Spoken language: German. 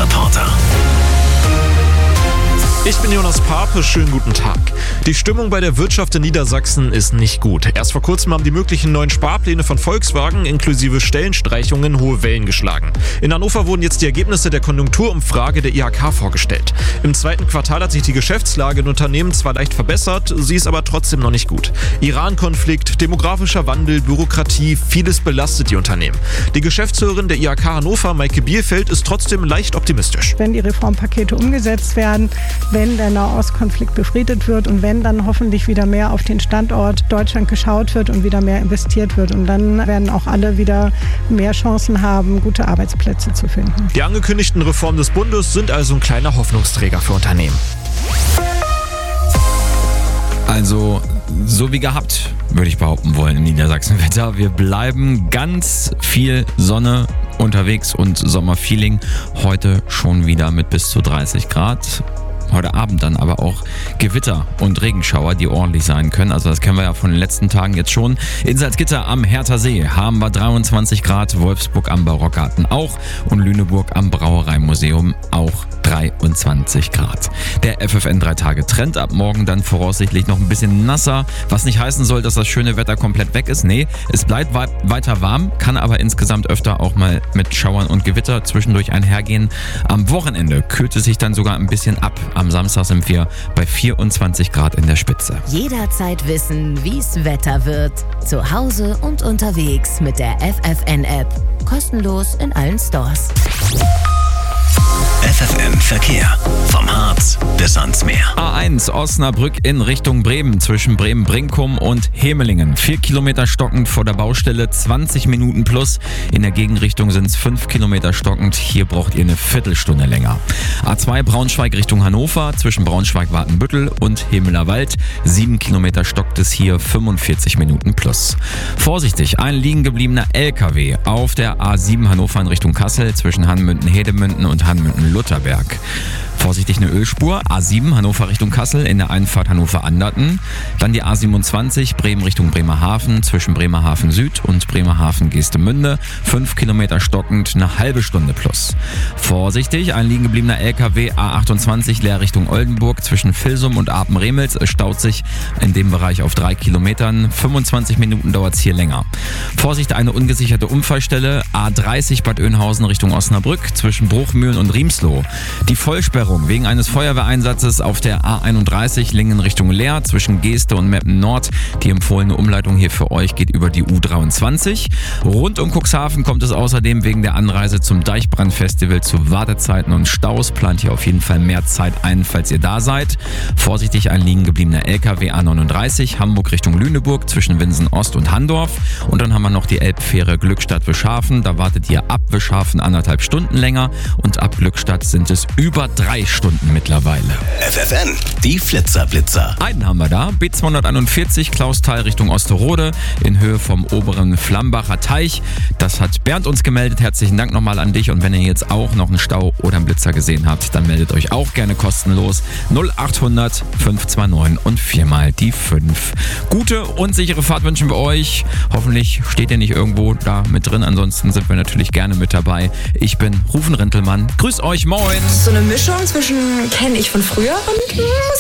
Chefreporter. Ich bin Jonas Pape, schönen guten Tag. Die Stimmung bei der Wirtschaft in Niedersachsen ist nicht gut. Erst vor kurzem haben die möglichen neuen Sparpläne von Volkswagen inklusive Stellenstreichungen hohe Wellen geschlagen. In Hannover wurden jetzt die Ergebnisse der Konjunkturumfrage der IHK vorgestellt. Im zweiten Quartal hat sich die Geschäftslage in Unternehmen zwar leicht verbessert, sie ist aber trotzdem noch nicht gut. Iran-Konflikt, demografischer Wandel, Bürokratie, vieles belastet die Unternehmen. Die Geschäftsführerin der IHK Hannover, Maike Bierfeld, ist trotzdem leicht optimistisch. Wenn die Reformpakete umgesetzt werden, wenn der Nahostkonflikt befriedet wird und wenn dann hoffentlich wieder mehr auf den Standort Deutschland geschaut wird und wieder mehr investiert wird. Und dann werden auch alle wieder mehr Chancen haben, gute Arbeitsplätze zu finden. Die angekündigten Reformen des Bundes sind also ein kleiner Hoffnungsträger für Unternehmen. Also so wie gehabt, würde ich behaupten wollen im Niedersachsen-Wetter. Wir bleiben ganz viel Sonne unterwegs und Sommerfeeling. Heute schon wieder mit bis zu 30 Grad. Heute Abend dann aber auch Gewitter und Regenschauer, die ordentlich sein können. Also das kennen wir ja von den letzten Tagen jetzt schon. In Salzgitter am Hertha See haben wir 23 Grad, Wolfsburg am Barockgarten auch und Lüneburg am Brauereimuseum auch 23 Grad. Der FFN 3-Tage-Trend ab morgen dann voraussichtlich noch ein bisschen nasser, was nicht heißen soll, dass das schöne Wetter komplett weg ist. Nee, es bleibt weiter warm, kann aber insgesamt öfter auch mal mit Schauern und Gewitter zwischendurch einhergehen. Am Wochenende kühlt es sich dann sogar ein bisschen ab. Am Samstag sind wir bei 24 Grad in der Spitze. Jederzeit wissen, wie's Wetter wird. Zu Hause und unterwegs mit der FFN-App. Kostenlos in allen Stores. FFN Verkehr. Vom Harz bis ans Meer. A1 Osnabrück in Richtung Bremen zwischen Bremen-Brinkum und Hemelingen. 4 Kilometer stockend vor der Baustelle, 20 Minuten plus. In der Gegenrichtung sind es 5 Kilometer stockend. Hier braucht ihr eine Viertelstunde länger. A2 Braunschweig Richtung Hannover zwischen Braunschweig-Watenbüttel und Hemelerwald. 7 Kilometer stockt es hier, 45 Minuten plus. Vorsichtig, ein liegen gebliebener LKW auf der A7 Hannover in Richtung Kassel zwischen Hanmünden-Hedemünden und Hanmünden-Lutherberg. Vorsichtig eine Ölspur, A7 Hannover Richtung Kassel in der Einfahrt Hannover-Anderten. Dann die A27 Bremen Richtung Bremerhaven zwischen Bremerhaven Süd und Bremerhaven-Geestemünde. 5 Kilometer stockend, eine halbe Stunde plus. Vorsichtig, ein liegen gebliebener LKW A28 leer Richtung Oldenburg zwischen Vilsum und Apen-Remels. Es staut sich in dem Bereich auf 3 Kilometern. 25 Minuten dauert es hier länger. Vorsicht, eine ungesicherte Unfallstelle. A30 Bad Oeynhausen Richtung Osnabrück zwischen Bruchmühlen und Riemsloh. Die Vollsperrung wegen eines Feuerwehreinsatzes auf der A31 Lingen Richtung Leer zwischen Geeste und Meppen Nord. Die empfohlene Umleitung hier für euch geht über die U23. Rund um Cuxhaven kommt es außerdem wegen der Anreise zum Deichbrandfestival zu Wartezeiten und Staus. Plant hier auf jeden Fall mehr Zeit ein, falls ihr da seid. Vorsichtig, ein liegen gebliebener LKW A39 Hamburg Richtung Lüneburg zwischen Winsen Ost und Handorf. Und dann haben wir noch die Elbfähre Glückstadt-Wischhafen. Da wartet ihr ab Wischhafen 1,5 Stunden länger und ab Glückstadt sind es über 3 Stunden mittlerweile. FFN, die Flitzer-Blitzer. Einen haben wir da, B241 Klausthal Richtung Osterode in Höhe vom oberen Flambacher Teich. Das hat Bernd uns gemeldet. Herzlichen Dank nochmal an dich. Und wenn ihr jetzt auch noch einen Stau oder einen Blitzer gesehen habt, dann meldet euch auch gerne kostenlos 0800 529 und 4 mal die 5. Gute und sichere Fahrt wünschen wir euch. Hoffentlich steht ihr nicht irgendwo da mit drin. Ansonsten sind wir natürlich gerne mit dabei. Ich bin Rufen Rintelmann. Grüß euch, moin. So eine Mischung zwischen kenne ich von früher und